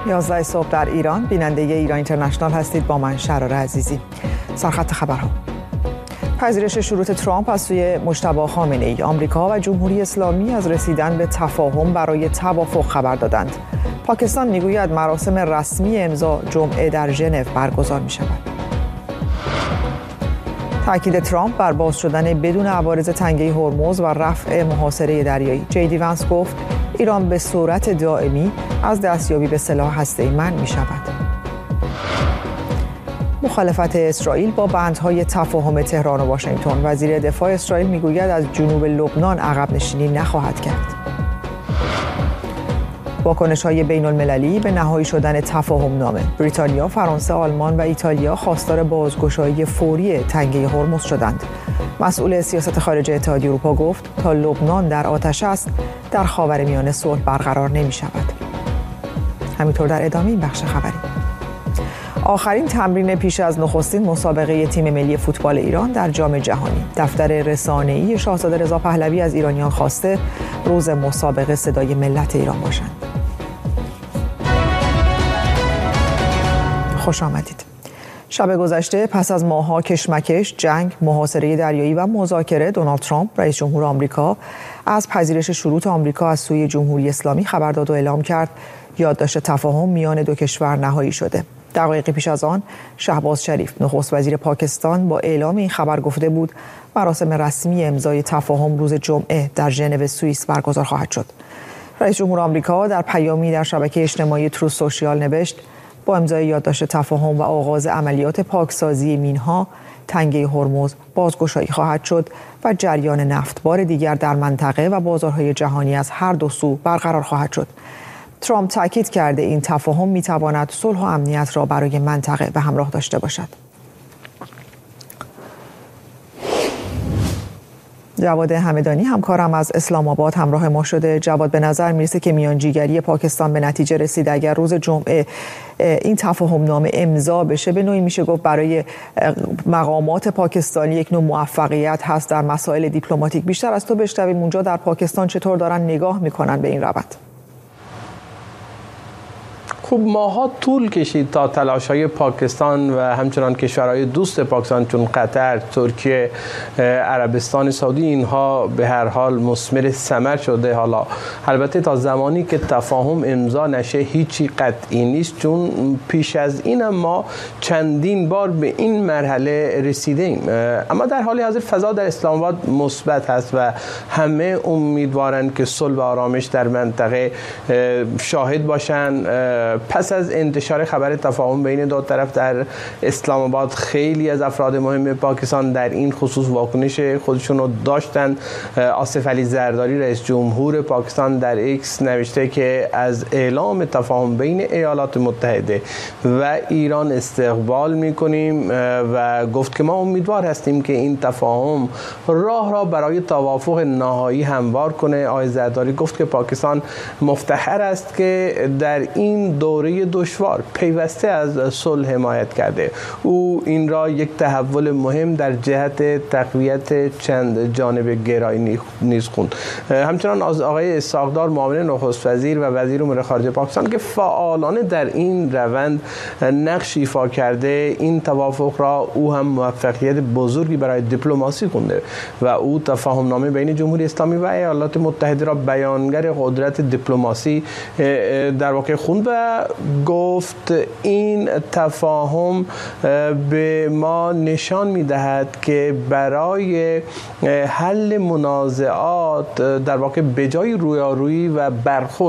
11 صبح در ایران، بیننده ایران اینترنشنال هستید با من شرار عزیزی. سرخط خبرها. پذیرش شروط ترامپ از سوی مجتبی خامنه‌ای، آمریکا و جمهوری اسلامی از رسیدن به تفاهم برای توافق خبر دادند. پاکستان میگوید مراسم رسمی امضا جمعه در ژنو برگزار می شود. تاکید ترامپ بر باز شدن بدون عوارض تنگه هرمز و رفع محاصره دریایی. جی دی وانس گفت ایران به صورت دائمی از دستیابی به سلاح هسته‌ای منع می شود. مخالفت اسرائیل با بندهای تفاهم تهران و واشنگتن. وزیر دفاع اسرائیل میگوید از جنوب لبنان عقب نشینی نخواهد کرد. واکنش‌های بین‌المللی به نهایی شدن تفاهم نامه. بریتانیا، فرانسه، آلمان و ایتالیا خواستار بازگشایی فوری تنگه هرمز شدند. مسئول سیاست خارجه اتحادیه اروپا گفت تا لبنان در آتش است، در خاورمیانه صلح برقرار نمی‌شود. همینطور در ادامه این بخش خبری. آخرین تمرین پیش از نخستین مسابقه تیم ملی فوتبال ایران در جام جهانی. دفتر رسانه‌ای شاهزاده رضا پهلوی از ایرانیان خواسته روز مسابقه صدای ملت ایران باشند. خوش آمدید. شب گذشته پس از ماه‌ها کشمکش، جنگ، محاصره دریایی و مذاکره، دونالد ترامپ رئیس جمهور آمریکا از پذیرش شروط آمریکا از سوی جمهوری اسلامی خبر داد و اعلام کرد یادداشت تفاهم میان دو کشور نهایی شده. دقایقی پیش از آن شهباز شریف نخست وزیر پاکستان با اعلام این خبر گفته بود مراسم رسمی امضای تفاهم روز جمعه در ژنو سوئیس برگزار خواهد شد. رئیس جمهور آمریکا در پیامی در شبکه اجتماعی تروث سوشیال نوشت با امضای یادداشت تفاهم و آغاز عملیات پاکسازی مینها تنگه هرمز بازگشایی خواهد شد و جریان نفتبار دیگر در منطقه و بازارهای جهانی از هر دو سو برقرار خواهد شد. ترامپ تاکید کرده این تفاهم میتواند صلح و امنیت را برای منطقه به همراه داشته باشد. جواد همدانی همکارم از اسلام آباد همراه ما شده. جواد، به نظر میرسه که میانجیگری پاکستان به نتیجه رسید. اگر روز جمعه این تفاهم نامه امضا بشه، به نوعی میشه گفت برای مقامات پاکستانی یک نوع موفقیت هست در مسائل دیپلماتیک. بیشتر از تو بشنویم اونجا در پاکستان چطور دارن نگاه میکنن به این روند. خب ماها طول کشید تا تلاش‌های پاکستان و همچنان کشورهای دوست پاکستان چون قطر، ترکیه، عربستان سعودی اینها به هر حال مثمر ثمر شده. حالا البته تا زمانی که تفاهم امضا نشه هیچی قطعی نیست، چون پیش از این ما چندین بار به این مرحله رسیده ایم. اما در حال حاضر فضا در اسلام آباد مثبت هست و همه امیدوارند که صلح و آرامش در منطقه شاهد باشند. پس از انتشار خبر تفاهم بین دو طرف در اسلام آباد خیلی از افراد مهم پاکستان در این خصوص واکنش خودشون رو داشتن. آصف علی زرداری رئیس جمهور پاکستان در ایکس نوشته که از اعلام تفاهم بین ایالات متحده و ایران استقبال میکنیم و گفت که ما امیدوار هستیم که این تفاهم راه را برای توافق نهایی هموار کنه. آقای زرداری گفت که پاکستان مفتخر است که در این دوره دشوار پیوسته از صلح حمایت کرده. او این را یک تحول مهم در جهت تقویت چند جانب گرایی نیز خوند. همچنان از آقای اسحاق‌دار معاون نخست وزیر و وزیر امور خارجه پاکستان که فعالانه در این روند نقش ایفا کرده، این توافق را او هم موفقیت بزرگی برای دیپلماسی خونده و او تفاهم نامه بین جمهوری اسلامی و ایالات متحده را بیانگر قدرت دیپلماسی در واقع خوند و گفت این تفاهم به ما نشان می‌دهد که برای حل منازعات در واقع به جای رویارویی و برخورد